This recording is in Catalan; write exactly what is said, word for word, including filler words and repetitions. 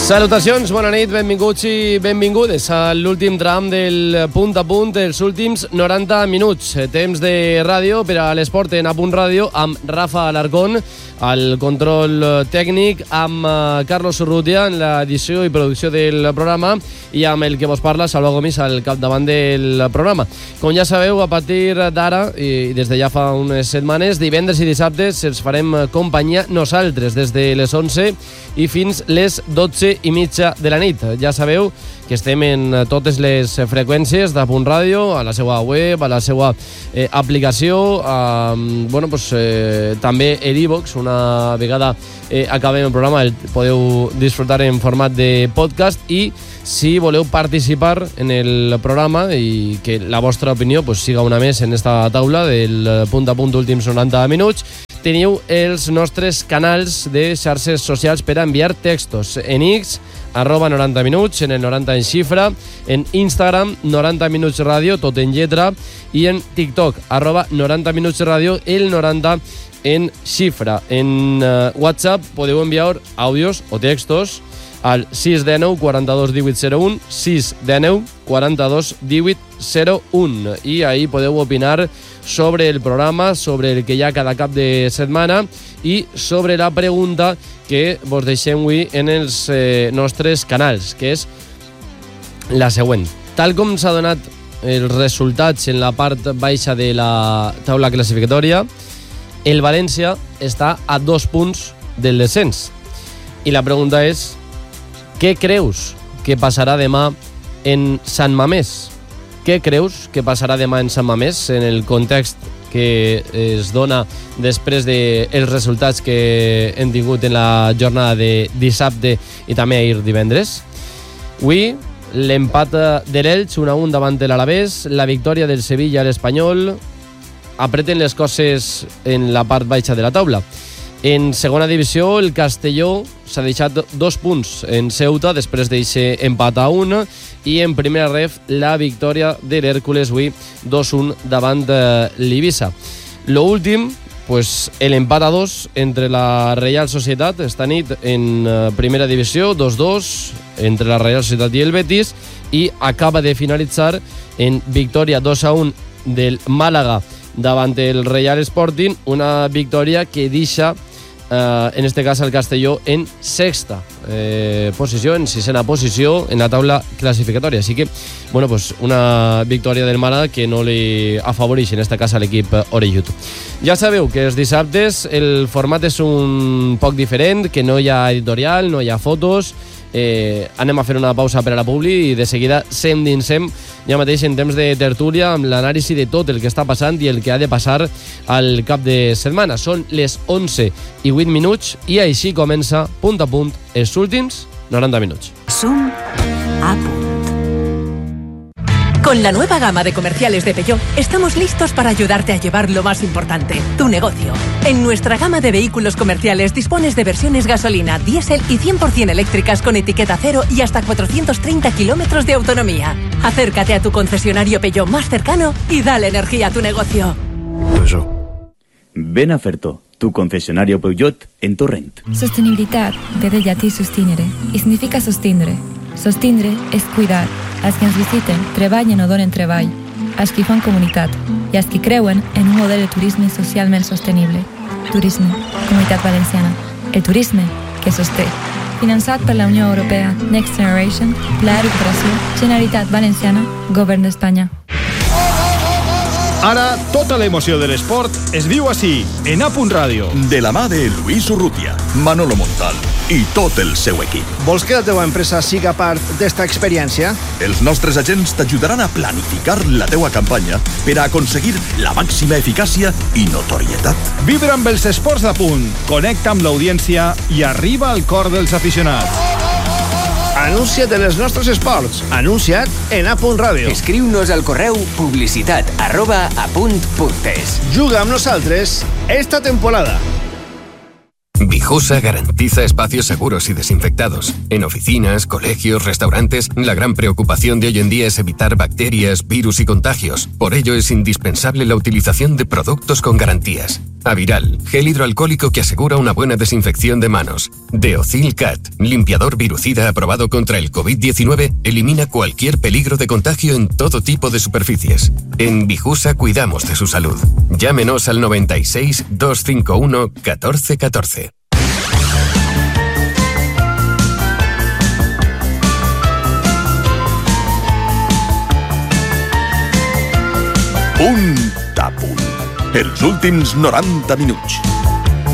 Salutacions, bona nit, benvinguts i benvingudes a l'últim tram del Punt a Punt, els últims noranta minuts. Temps de ràdio per a l'esport en A Punt Ràdio amb Rafa Alarcón, al control tècnic, amb Carlos Urrutia en l'edició i producció del programa i amb el que vos parla, Salva Gomis, al capdavant del programa. Com ja sabeu, a partir d'ara i des de ja fa unes setmanes, divendres i dissabtes els farem companyia nosaltres des de les onze i fins les dotze i mitja de la nit. Ja sabeu que estem en totes les freqüències d'A Punt Ràdio, a la seva web, a la seva eh, aplicació, eh, bueno, pues, eh, també a iVoox. Una vegada eh, acabem el programa el podeu disfrutar en format de podcast, i si voleu participar en el programa i que la vostra opinió pues, siga una més en esta taula del Punt a Punt últims noranta minuts, teniu els nostres canals de xarxes socials per a enviar textos. En X, arroba noranta minuts, en el noranta en xifra, en Instagram, noranta minuts ràdio, tot en lletra, i en TikTok, arroba noranta minuts ràdio, el noranta en xifra. En uh, WhatsApp podeu enviar àudios o textos al sis cents dinou quaranta-dos divuit zero un, sis cents dinou quaranta-dos divuit zero un, i ahí podeu opinar sobre el programa, sobre el que hi ha cada cap de setmana i sobre la pregunta que vos deixem avui en els eh, nostres canals, que és la següent. Tal com s'ha donat els resultats en la part baixa de la taula classificatòria, el València està a dos punts del descens. I la pregunta és: què creus que passarà demà en Sant Mamés? Què creus que passarà demà en Sant Mamés en el context que es dona després dels resultats que hem tingut en la jornada de dissabte i també ahir divendres? Avui, l'empat de l'Elx un a un davant de l'Alavés, la victòria del Sevilla a l'Espanyol, apreten les coses en la part baixa de la taula. En segona divisió, el Castelló s'ha deixat dos punts en Ceuta després d'aquest empat a un, i en primera ref la victòria de l'Hèrcules avui dos a un davant de l'Eivissa. Lo últim, pues, l'empat a dos entre la Reial Societat esta nit en primera divisió, dos a dos entre la Reial Societat i el Betis, i acaba de finalitzar en victòria dos a un del Màlaga davant el Real Sporting, una victòria que deixa Uh, en este cas el Castelló en sexta eh, posició, en sisena posició en la taula classificatòria. Així que, bueno, pues una victòria del Màlaga que no li afavoreix en este cas a l'equip orellut. Ja sabeu que els dissabtes el format és un poc diferent, que no hi ha editorial, no hi ha fotos. Eh, anem a fer una pausa per a la publi i de seguida s'endinsem ja mateix en temps de tertúlia amb l'anàlisi de tot el que està passant i el que ha de passar al cap de setmana. Són les onze i vuit minuts i així comença Punt a Punt els últims noranta minuts. Som a punt. Con la nueva gama de comerciales de Peugeot, estamos listos para ayudarte a llevar lo más importante, tu negocio. En nuestra gama de vehículos comerciales dispones de versiones gasolina, diésel y cien por ciento eléctricas con etiqueta cero y hasta cuatrocientos treinta kilómetros de autonomía. Acércate a tu concesionario Peugeot más cercano y dale energía a tu negocio. Peugeot. Ven a Ferto, tu concesionario Peugeot en Torrent. Sostenibilitat ve de llatí sostinere i significa sostindre. Sostindre és cuidar. Els que ens visiten treballen o donen treball, els que fan comunitat i els que creuen en un model de turisme socialment sostenible. Turisme, Comunitat Valenciana. El turisme que sosté. Finançat per la Unió Europea, Next Generation, Pla de Recuperació, Generalitat Valenciana, Govern d'Espanya. Ara, tota l'emoció de l'esport es viu així, en A Punt Ràdio. De la mà de Luis Urrutia, Manolo Montal i tot el seu equip. Vols que la teva empresa siga part d'esta experiència? Els nostres agents t'ajudaran a planificar la teua campanya per a aconseguir la màxima eficàcia i notorietat. Vibra amb els esports d'A Punt, connecta amb l'audiència i arriba al cor dels aficionats. Anuncia't en els nostres esports. Anuncia't en A Punt Ràdio. Escriu-nos al correu publicitat arroba apunt punt es. Juga amb nosaltres esta temporada. Vijusa garantiza espacios seguros y desinfectados. En oficinas, colegios, restaurantes, la gran preocupación de hoy en día es evitar bacterias, virus y contagios. Por ello es indispensable la utilización de productos con garantías. Aviral, gel hidroalcohólico que asegura una buena desinfección de manos. Deocil Cat, limpiador virucida aprobado contra el covid diecinueve, elimina cualquier peligro de contagio en todo tipo de superficies. En Vijusa cuidamos de su salud. Llámenos al noventa y seis, doscientos cincuenta y uno, catorce catorce. Punt a punt. Els últims noranta minuts.